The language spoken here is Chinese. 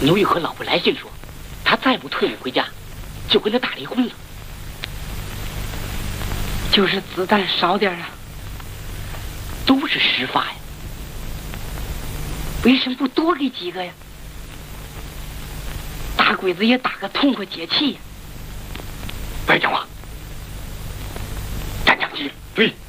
牛玉和老婆来信说，他再不退伍回家，就跟他打离婚了。 就是子弹少点啊， 都是实发呀。 为什么不多给几个呀？打鬼子也打个痛快解气呀。 白讲话，战将军， 对。